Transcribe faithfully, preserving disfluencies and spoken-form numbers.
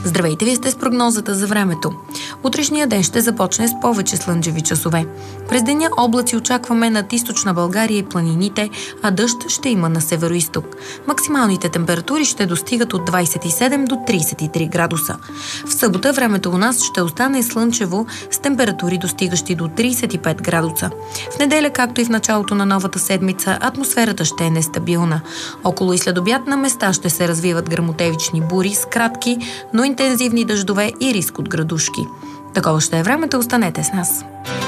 Здравейте, вие сте с прогнозата за времето. Утрешния ден ще започне с повече слънчеви часове. През деня облаци очакваме над източна България и планините, а дъжд ще има на североизток. Максималните температури ще достигат от двадесет и седем до тридесет и три градуса. В събота времето у нас ще остане слънчево с температури достигащи до тридесет и пет градуса. В неделя, както и в началото на новата седмица, атмосферата ще е нестабилна. Около и след обяд на места ще се развиват гръмотевични бури с кратки, но интензивни дъждове и риск от градушки. Такова ще е времето, останете с нас.